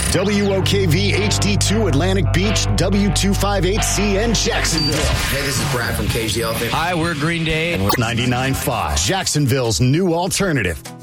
WOKV HD2 Atlantic Beach, W258CN Jacksonville. Hey, this is Brad from Cage the Elephant. Hi, we're Green Day. 99.5, Jacksonville's new alternative.